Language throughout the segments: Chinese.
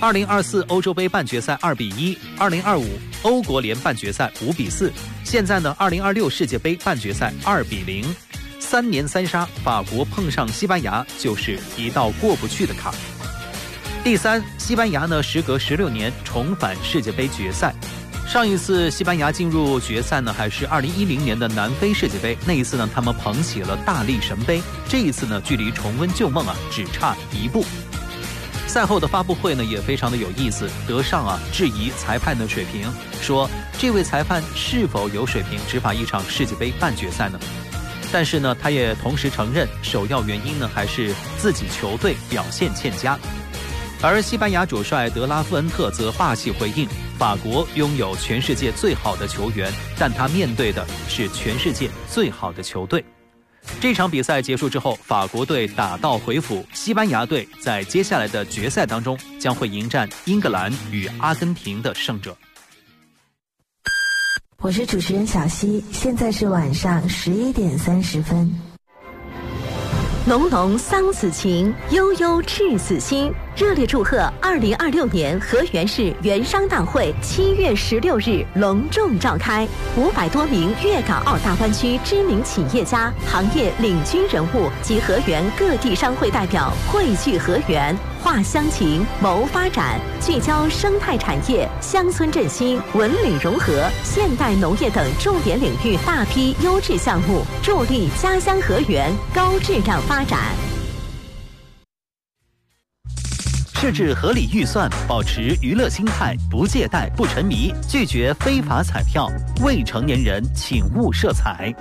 2024欧洲杯半决赛2比1 ，2025欧国联半决赛5比4，现在呢2026世界杯半决赛2比0。3年3杀，法国碰上西班牙就是一道过不去的坎。第三，西班牙呢时隔16年重返世界杯决赛。上一次西班牙进入决赛呢，还是2010年的南非世界杯。那一次呢，他们捧起了大力神杯。这一次呢，距离重温旧梦只差1步。赛后的发布会呢，也非常的有意思。德尚质疑裁判的水平，说这位裁判是否有水平执法一场世界杯半决赛呢？但是呢，他也同时承认，首要原因呢，还是自己球队表现欠佳。而西班牙主帅德拉夫恩特则霸气回应，法国拥有全世界最好的球员，但他面对的是全世界最好的球队。这场比赛结束之后，法国队打道回府，西班牙队在接下来的决赛当中将会迎战英格兰与阿根廷的胜者。 我是主持人小溪，现在是晚上11点30分。 浓浓桑梓情，悠悠赤子心。热烈祝贺2026年河源市园商大会7月16日隆重召开，500多名粤港澳大湾区知名企业家、行业领军人物及河源各地商会代表汇聚河源，话乡情，谋发展，聚焦生态产业、乡村振兴、文旅融合、现代农业等重点领域大批优质项目，助力家乡河源高质量发展。 设置合理预算，保持娱乐心态，不借贷不沉迷，拒绝非法彩票。未成年人请勿涉彩。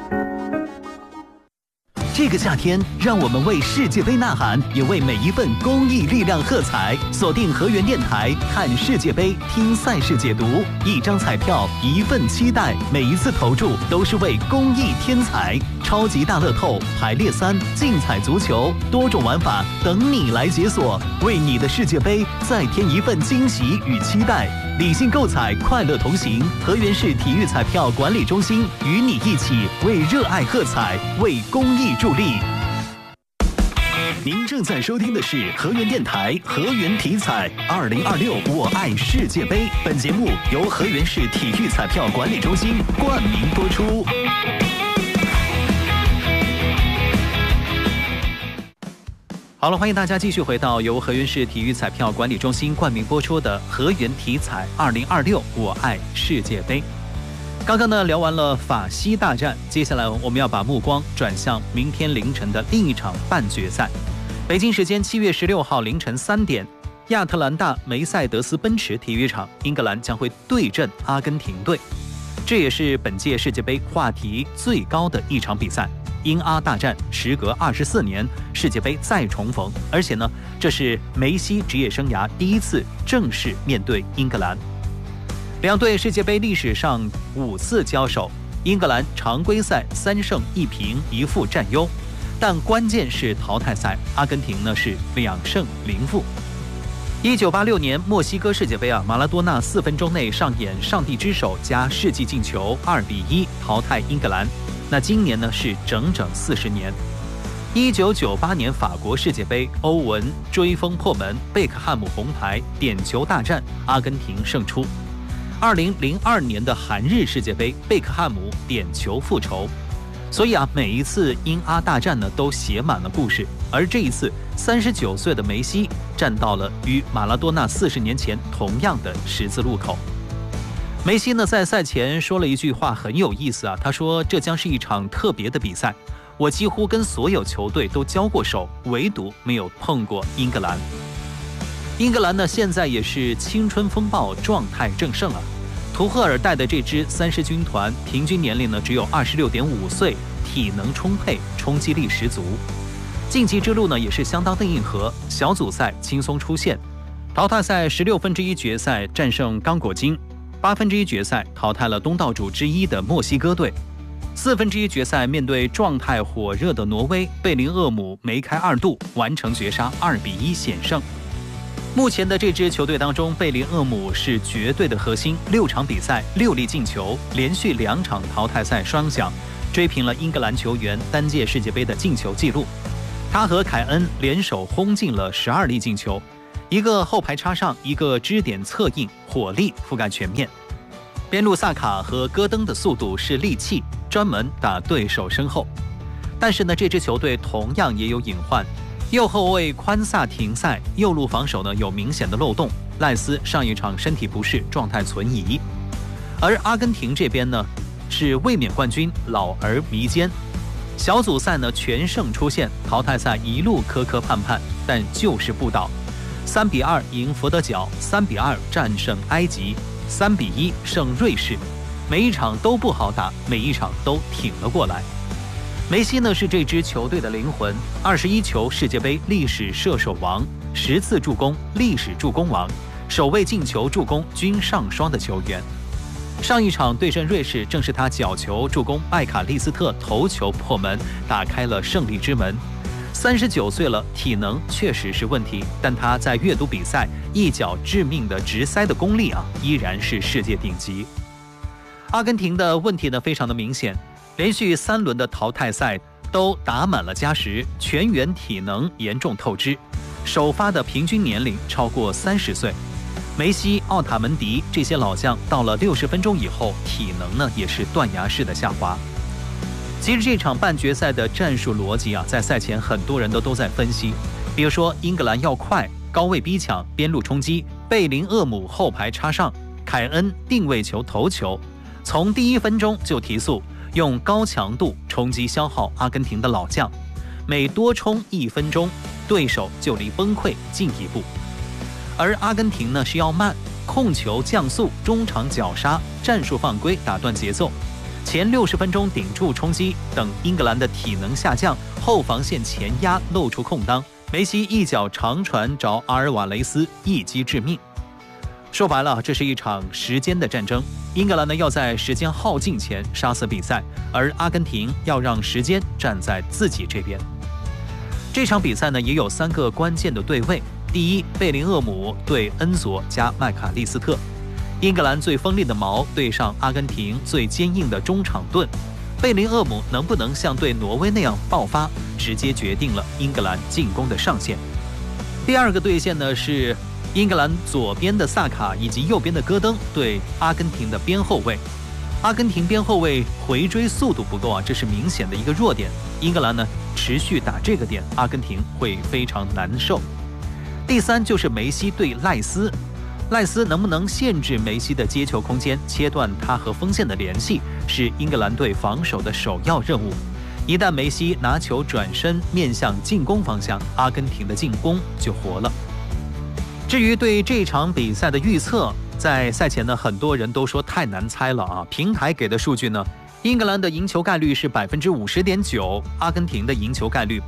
这个夏天，让我们为世界杯呐喊，也为每一份公益力量喝彩。锁定河源电台，看世界杯，听赛事解读。一张彩票，一份期待，每一次投注都是为公益添彩。超级大乐透、排列3、竞彩足球，多种玩法等你来解锁，为你的世界杯再添一份惊喜与期待。理性购彩，快乐同行。河源市体育彩票管理中心与你一起为热爱喝彩，为公益助力。您正在收听的是河源电台河源体彩2026我爱世界杯。本节目由河源市体育彩票管理中心冠名播出。好了，欢迎大家继续回到由河源市体育彩票管理中心冠名播出的河源体彩2026我爱世界杯。刚刚呢聊完了法西大战，接下来我们要把目光转向明天凌晨的另一场半决赛。北京时间7月16号凌晨3点，亚特兰大梅赛德斯奔驰体育场，英格兰将会对阵阿根廷队。这也是本届世界杯话题最高的一场比赛。英阿大战时隔24年，世界杯再重逢，而且呢，这是梅西职业生涯第一次正式面对英格兰。两队世界杯历史上5次交手，英格兰常规赛3胜1平1负占优，但关键是淘汰赛，阿根廷呢是2胜0负。1986年墨西哥世界杯马拉多纳4分钟内上演上帝之手加世纪进球2比1淘汰英格兰。那今年呢是整整40年。1998年法国世界杯，欧文追风破门，贝克汉姆红牌，点球大战，阿根廷胜出。2002年的韩日世界杯，贝克汉姆点球复仇。所以每一次英阿大战呢都写满了故事，而这一次39岁的梅西站到了与马拉多纳40年前同样的十字路口。梅西呢在赛前说了一句话很有意思他说这将是一场特别的比赛，我几乎跟所有球队都交过手，唯独没有碰过英格兰。英格兰呢现在也是青春风暴，状态正盛图赫尔带的这支30军团平均年龄呢只有26.5岁，体能充沛，冲击力十足。晋级之路呢也是相当的硬核，小组赛轻松出线，淘汰赛1/16决赛战胜刚果金，1/8决赛淘汰了东道主之一的墨西哥队，1/4决赛面对状态火热的挪威，贝林厄姆梅开2度，完成绝杀2比1险胜。目前的这支球队当中，贝林厄姆是绝对的核心，6场比赛6粒进球，连续2场淘汰赛双响，追平了英格兰球员单届世界杯的进球纪录。他和凯恩联手轰进了12粒进球。 一个后排插上，一个支点侧应，火力覆盖全面。边路萨卡和戈登的速度是利器，专门打对手身后。但是呢，这支球队同样也有隐患。右后卫宽萨停赛，右路防守呢有明显的漏洞。赖斯上一场身体不适，状态存疑。而阿根廷这边呢是卫冕冠军，老而弥坚。小组赛呢全胜出线，淘汰赛一路磕磕绊绊，但就是不倒。3-2赢佛得角，3-2战胜埃及，3-1胜瑞士。每一场都不好打，每一场都挺了过来。梅西呢是这支球队的灵魂，21球世界杯历史射手王，10次助攻历史助攻王，首位进球助攻均上双的球员。上一场对阵瑞士，正是他角球助攻麦卡利斯特头球破门，打开了胜利之门。39岁了，体能确实是问题，但他在阅读比赛一脚致命的直塞的功力依然是世界顶级。阿根廷的问题呢非常的明显，连续3轮的淘汰赛都打满了加时，全员体能严重透支，首发的平均年龄超过30岁。梅西、奥塔门迪这些老将到了60分钟以后，体能呢也是断崖式的下滑。其实这场半决赛的战术逻辑在赛前很多人都在分析，比如说英格兰要快，高位逼抢，边路冲击，贝林厄姆后排插上，凯恩定位球头球，从第1分钟就提速，用高强度冲击消耗阿根廷的老将，每多冲1分钟，对手就离崩溃近一步。而阿根廷呢是要慢，控球降速，中场绞杀，战术犯规打断节奏，前60分钟顶住冲击，等英格兰的体能下降，后防线前压露出空当，梅西一脚长传找阿尔瓦雷斯，一击致命。说白了，这是一场时间的战争。英格兰呢要在时间耗尽前杀死比赛，而阿根廷要让时间站在自己这边。这场比赛呢也有3个关键的对位。第一，贝林厄姆对恩佐加麦卡利斯特，英格兰最锋利的矛对上阿根廷最坚硬的中场盾，贝林厄姆能不能像对挪威那样爆发，直接决定了英格兰进攻的上限。第2个对线呢是英格兰左边的萨卡以及右边的戈登对阿根廷的边后卫。阿根廷边后卫回追速度不够这是明显的一个弱点。英格兰呢持续打这个点，阿根廷会非常难受。第3就是梅西对赖斯，赖斯能不能限制梅西的接球空间，切断他和锋线的联系，是英格兰队防守的首要任务。一旦梅西拿球转身面向进攻方向，阿根廷的进攻就活了。至于对这场比赛的预测，在赛前呢，很多人都说太难猜了平台给的数据呢，英格兰的赢球概率是50.9%，阿根廷的赢球概率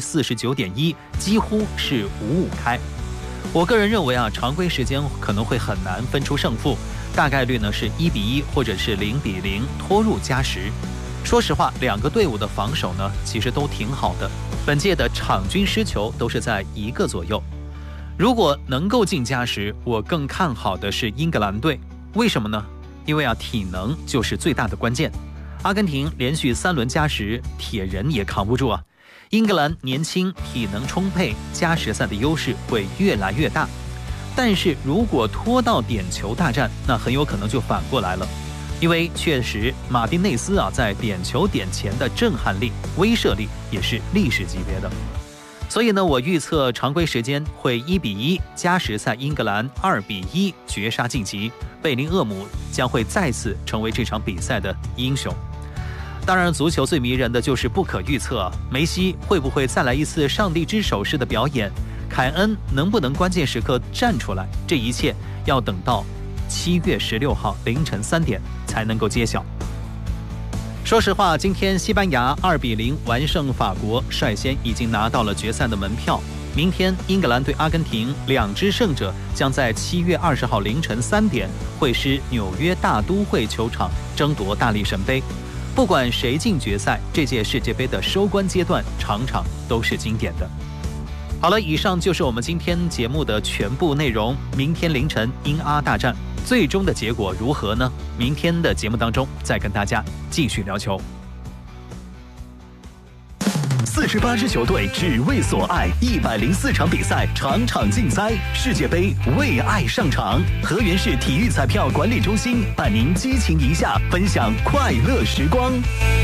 49.1%，几乎是5-5开。我个人认为常规时间可能会很难分出胜负，大概率呢是1-1或者是0-0拖入加时。说实话，2个队伍的防守呢其实都挺好的，本届的场均失球都是在1个左右。如果能够进加时，我更看好的是英格兰队。为什么呢？因为体能就是最大的关键。阿根廷连续3轮加时，铁人也扛不住英格兰年轻，体能充沛，加时赛的优势会越来越大。但是如果拖到点球大战，那很有可能就反过来了。因为确实马丁内斯在点球点前的震撼力、威慑力也是历史级别的。所以呢，我预测常规时间会1-1，加时赛英格兰2-1绝杀晋级，贝林厄姆将会再次成为这场比赛的英雄。当然，足球最迷人的就是不可预测，梅西会不会再来一次上帝之手式的表演？凯恩能不能关键时刻站出来？这一切要等到7月16号凌晨3点才能够揭晓。说实话，今天西班牙2-0完胜法国，率先已经拿到了决赛的门票。明天英格兰对阿根廷，2支胜者将在7月20号凌晨3点会师纽约大都会球场争夺大力神杯。不管谁进决赛，这届世界杯的收官阶段场场都是经典的。好了，以上就是我们今天节目的全部内容。明天凌晨英阿大战最终的结果如何呢？明天的节目当中再跟大家继续聊球。 48支球队只为所爱，104场比赛，场场竞猜，世界杯为爱上场。河源市体育彩票管理中心伴您激情一下，分享快乐时光。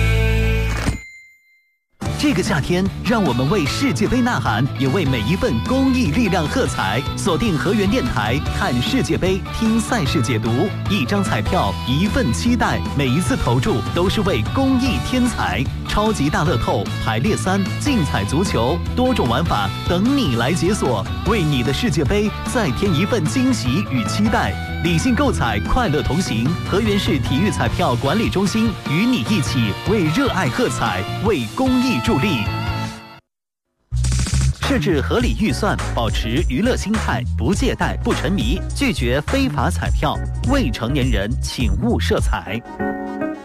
这个夏天，让我们为世界杯呐喊，也为每一份公益力量喝彩。锁定河源电台，看世界杯，听赛事解读，一张彩票，一份期待，每一次投注都是为公益添彩。超级大乐透、排列3、竞彩足球，多种玩法等你来解锁，为你的世界杯再添一份惊喜与期待。理性购彩，快乐同行。河源市体育彩票管理中心与你一起为热爱喝彩，为公益助力。设置合理预算，保持娱乐心态，不借贷，不沉迷，拒绝非法彩票。未成年人请勿涉彩。